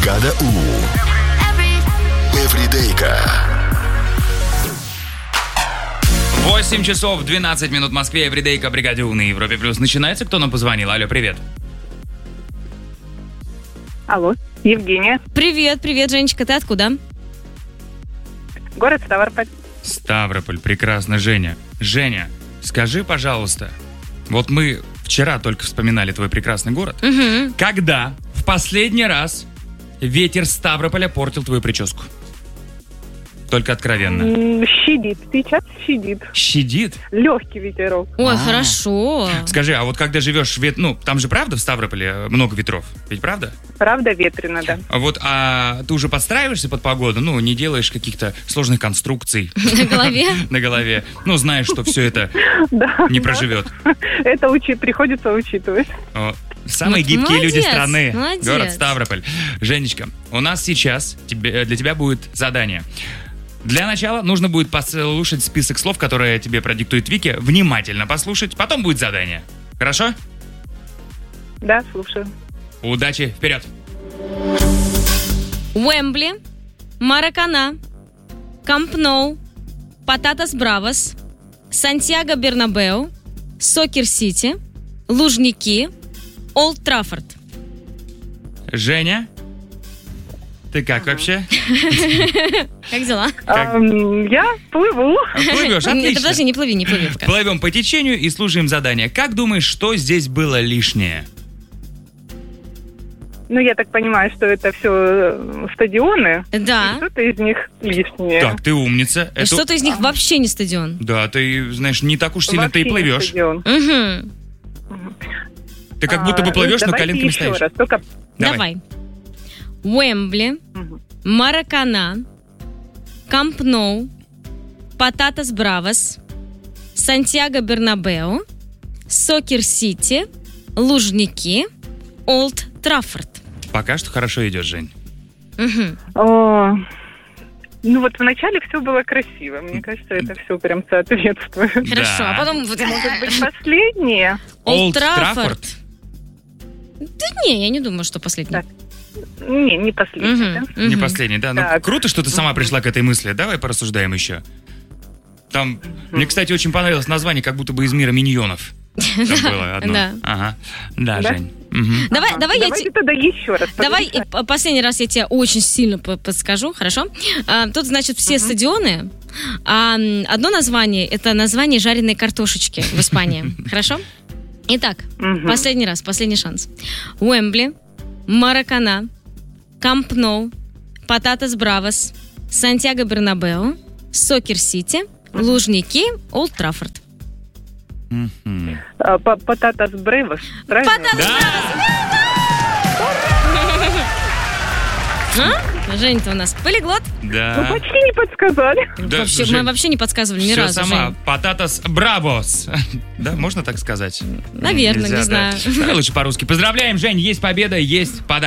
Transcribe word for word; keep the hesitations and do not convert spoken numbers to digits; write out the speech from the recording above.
Бригада У. Эвридейка. восемь часов двенадцать минут в Москве. Эвридейка, Бригаде У на Европе Плюс. Начинается. Кто нам позвонил? Алло, привет. Алло, Евгения. Привет, привет, Женечка, ты откуда? Город Ставрополь. Ставрополь, прекрасно, Женя. Женя, скажи, пожалуйста, вот мы вчера только вспоминали твой прекрасный город. Угу. Когда в последний раз ветер Ставрополя портил твою прическу? Только откровенно. М, Щадит, сейчас щадит. Щадит? Легкий ветерок. Ой, А. хорошо. Скажи, а вот когда живешь в вет... Ну, там же правда в Ставрополе много ветров? Ведь правда? Правда, ветрено, да. А вот, а ты уже подстраиваешься под погоду? Ну, не делаешь каких-то сложных конструкций На голове? на голове? Ну, знаешь, что все это Да. не да. проживет. Это учи- приходится учитывать. О, Самые Вот гибкие молодец, люди страны. молодец. Город Ставрополь. Женечка, у нас сейчас тебе, для тебя будет задание. Для начала нужно будет послушать список слов, которые тебе продиктует Вики. Внимательно послушать. Потом будет задание. Хорошо? Да, слушаю. Удачи. Вперед. Уэмбли, Маракана, Камп Ноу, Пататас Бравос, Сантьяго Бернабеу, Сокер Сити, Лужники, Олд Траффорд. Женя, ты как вообще? Как дела? Ам, Я плыву. Плывешь, Нет, отлично. подожди, не плыви, не плыви пока. Плывем по течению и слушаем задание. Как думаешь, что здесь было лишнее? Ну, я так понимаю, что это все стадионы. И Да. что-то из них лишнее. Так, ты умница. Это- Что-то из них вообще не стадион. Да, ты, знаешь, не так уж сильно ты и Вообще не плывешь. стадион. Угу. Ты как будто бы А, плывешь, но давайте коленками еще стоишь. раз, только... Давай. Уэмбли, Мгм. Маракана, Камп Ноу, Пататас Бравос, Сантьяго Бернабеу, Сокер Сити, Лужники, Олд Траффорд. Пока что хорошо идет, Жень. Мгм. О, Ну вот вначале все было красиво. Мне кажется, это все прям соответствует. Хорошо, Да. а потом... вот это- Может быть, последнее? Олд Олд Траффорд. Траффорд? Да не, я не думаю, что последний. Так. Не, не последнее, Мгм, да? Не мгм. последний, да. Ну, Так. круто, что ты сама пришла к этой мысли. Давай порассуждаем еще. Там, мне, кстати, очень понравилось название, как будто бы из мира миньонов. Там было одно. Да. Ага. Да, Да? Жень. Мгм. Давай, Ага. давай я Давайте тебе... тогда еще раз. Давай и подожди. п- последний раз я тебе очень сильно по- подскажу, хорошо? А, тут, значит, все стадионы. А, м, одно название – это название жареной картошечки в Испании. Хорошо? Итак, Мгм. последний раз, последний шанс. Уэмбли, Маракана, Камп Ноу, Пататас Бравос, Сантьяго Бернабеу, Сокер Сити, Лужники, Олд Траффорд. Мгм. А, па- Пататас Брейвос, правильно? Пататас Да, А? Жень-то у нас полиглот. Ну, да. почти не подсказали. Да, Вообще, Жень, мы вообще не подсказывали ни всё разу, сама. Жень. Пататас бравос. Да, можно так сказать? Наверное, Нельзя, не да. знаю. Давай лучше по-русски. Поздравляем, Жень, есть победа, есть подарок.